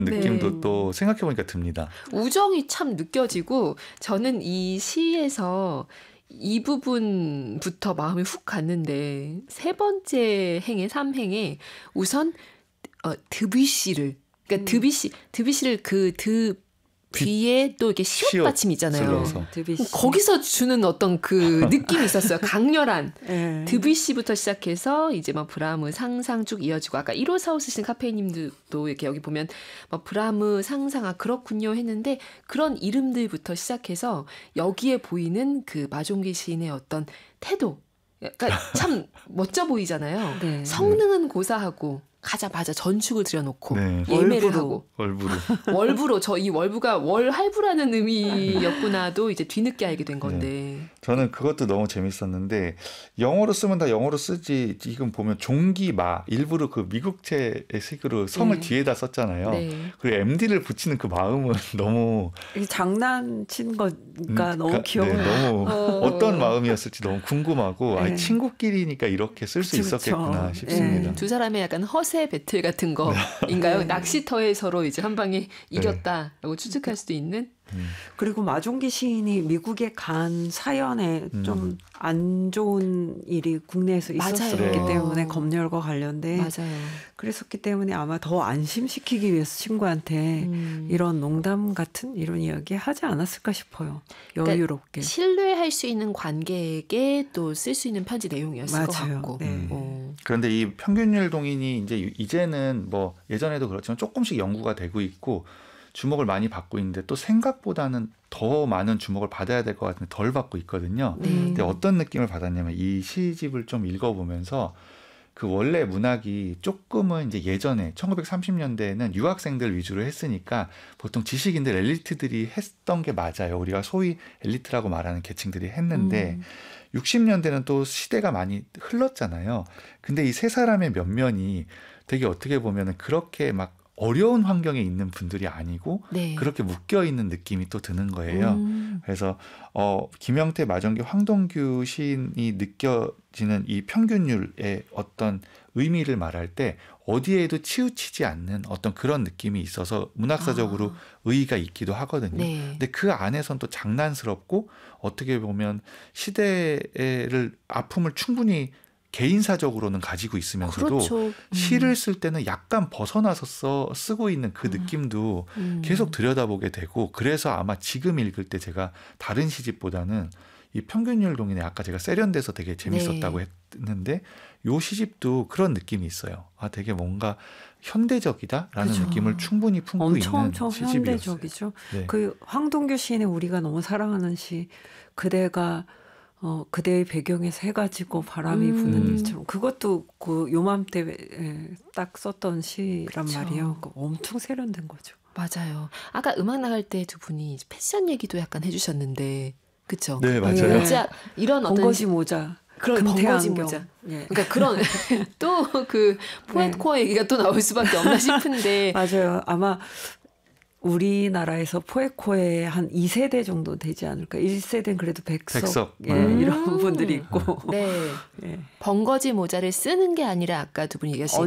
느낌도 네. 또 생각해보니까 듭니다. 우정이 참 느껴지고 저는 이 시에서 이 부분부터 마음이 훅 갔는데 세 번째 행에 3행에 우선 드뷔시를 그러니까 드뷔시를 그 뒤에 또 이렇게 시옷 받침 있잖아요. 드뷔시. 거기서 주는 어떤 그 느낌이 있었어요. 강렬한. 네. 드뷔시부터 시작해서 이제 막 브라흐무 상상 쭉 이어지고 아까 154 쓰신 카페님도 이렇게 여기 보면 막 브라흐무 상상 그렇군요 했는데 그런 이름들부터 시작해서 여기에 보이는 그 마종기 시인의 어떤 태도. 그러니까 참 멋져 보이잖아요. 네. 성능은 고사하고 가자마자 전축을 들여놓고 네. 예매를 하고 월부로 저 이 월부가 월할부라는 의미였구나도 이제 뒤늦게 알게 된 건데 네. 저는 그것도 너무 재밌었는데 영어로 쓰면 다 영어로 쓰지 지금 보면 종기마 일부러 그 미국체의 식으로 성을 네. 뒤에다 썼잖아요. 네. 그리고 MD를 붙이는 그 마음은 너무 장난친 거니까 너무 귀여워요. 네, 너무 어떤 마음이었을지 너무 궁금하고 네. 친구끼리니까 이렇게 쓸 수 있었겠구나 싶습니다. 두 사람의 약간 허세 배틀 같은 거인가요? 네. 낚시터에 서로 이제 한 방에 이겼다라고 추측할 수도 있는. 그리고 마종기 시인이 미국에 간 사연에 좀 안 좋은 일이 국내에서 있었었기 맞아요. 때문에 검열과 관련된 맞아요. 그랬었기 때문에 아마 더 안심시키기 위해서 친구한테 이런 농담 같은 이런 이야기 하지 않았을까 싶어요. 여유롭게. 그러니까 신뢰할 수 있는 관객에게 또 쓸 수 있는 편지 내용이었을 맞아요. 것 같고. 네. 그런데 이 평균율 동인이 이제는 뭐 예전에도 그렇지만 조금씩 연구가 되고 있고 주목을 많이 받고 있는데 또 생각보다는 더 많은 주목을 받아야 될 것 같은데 덜 받고 있거든요. 근데 어떤 느낌을 받았냐면 이 시집을 좀 읽어보면서 그 원래 문학이 조금은 이제 예전에 1930년대에는 유학생들 위주로 했으니까 보통 지식인들 엘리트들이 했던 게 맞아요. 우리가 소위 엘리트라고 말하는 계층들이 했는데 60년대는 또 시대가 많이 흘렀잖아요. 근데 이 세 사람의 면면이 되게 어떻게 보면은 그렇게 막 어려운 환경에 있는 분들이 아니고 네. 그렇게 묶여 있는 느낌이 또 드는 거예요. 그래서 김영태, 마정기, 황동규 시인이 느껴지는 이 평균율의 어떤 의미를 말할 때 어디에도 치우치지 않는 어떤 그런 느낌이 있어서 문학사적으로 의의가 있기도 하거든요. 네. 근데 그 안에선 또 장난스럽고 어떻게 보면 시대를 아픔을 충분히 개인사적으로는 가지고 있으면서도 그렇죠. 시를 쓸 때는 약간 벗어나서 쓰고 있는 그 느낌도 계속 들여다보게 되고 그래서 아마 지금 읽을 때 제가 다른 시집보다는 이 평균율 동인에 아까 제가 세련돼서 되게 재밌었다고 했는데 요 시집도 그런 느낌이 있어요. 되게 뭔가 현대적이다라는 그렇죠. 느낌을 충분히 품고 있는 엄청 시집이었어요. 현대적이죠. 네. 그 황동규 시인의 우리가 너무 사랑하는 시 그대가 그대의 배경에서 해가 지고 바람이 부는 일처럼 그것도 그 요맘때 딱 썼던 시란 그쵸. 말이에요. 엄청 세련된 거죠. 맞아요. 아까 음악 나갈 때 두 분이 패션 얘기도 약간 해주셨는데 그렇죠? 네, 맞아요. 진짜 이런 어떤 번거지 모자. 그런 번거지 금태안경. 모자. 예. 그러니까 그런 또 그 포에트코어 얘기가 또 나올 수밖에 없나 싶은데 맞아요. 아마 우리나라에서 포에코에 한 2세대 정도 되지 않을까. 1세대는 그래도 백석. 예, 이런 분들이 있고. 네. 예. 번거지 모자를 쓰는 게 아니라 아까 두 분이 얘기하신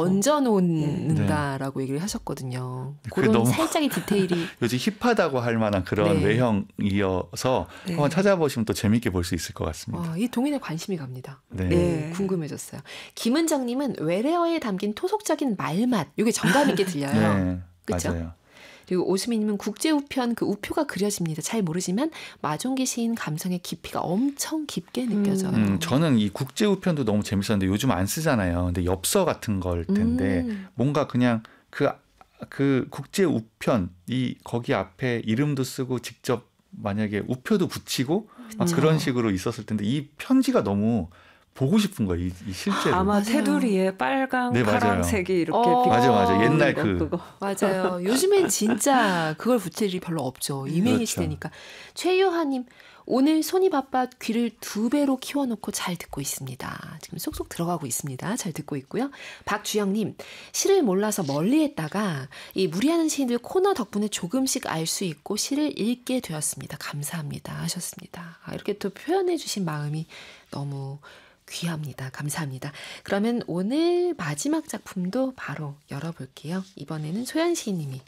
얹어놓는다라고 얘기를 하셨거든요. 그런 너무 살짝의 디테일이 요즘 힙하다고 할 만한 그런 네. 외형이어서 네. 한번 찾아보시면 또 재밌게 볼 수 있을 것 같습니다. 이 동인에 관심이 갑니다. 네. 네. 궁금해졌어요. 김은정님은 외래어에 담긴 토속적인 말맛 이게 정감 있게 들려요. 네, 그렇죠? 맞아요. 그리고 오수미님은 국제우편 그 우표가 그려집니다. 잘 모르지만 마종기 시인 감성의 깊이가 엄청 깊게 느껴져요. 저는 이 국제우편도 너무 재밌었는데 요즘 안 쓰잖아요. 근데 엽서 같은 걸 텐데 뭔가 그냥 그 국제우편 거기 앞에 이름도 쓰고 직접 만약에 우표도 붙이고 막 그런 식으로 있었을 텐데 이 편지가 너무 보고 싶은 거예요. 이 실제로. 아마 맞아요. 테두리에 빨강, 네, 맞아요. 파란색이 이렇게 맞아. 옛날 그거. 맞아요. 요즘엔 진짜 그걸 붙일 일이 별로 없죠. 이메일 그렇죠. 시대니까. 최유하님, 오늘 손이 바빠 귀를 2배로 키워놓고 잘 듣고 있습니다. 지금 쏙쏙 들어가고 있습니다. 잘 듣고 있고요. 박주영님, 시를 몰라서 멀리했다가 이 무리하는 시인들 코너 덕분에 조금씩 알 수 있고 시를 읽게 되었습니다. 감사합니다. 하셨습니다. 이렇게 또 표현해 주신 마음이 너무 귀합니다. 감사합니다. 그러면 오늘 마지막 작품도 바로 열어볼게요. 이번에는 소연 시인님이